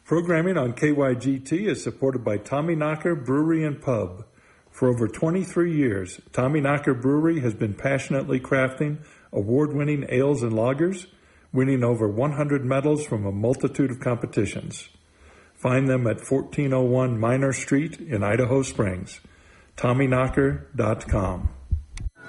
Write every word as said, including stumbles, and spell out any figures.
Programming on K Y G T is supported by Tommyknocker Brewery and Pub. For over twenty-three years, Tommyknocker Brewery has been passionately crafting award-winning ales and lagers, winning over one hundred medals from a multitude of competitions. Find them at fourteen oh one Minor Street in Idaho Springs. Tommyknocker dot com.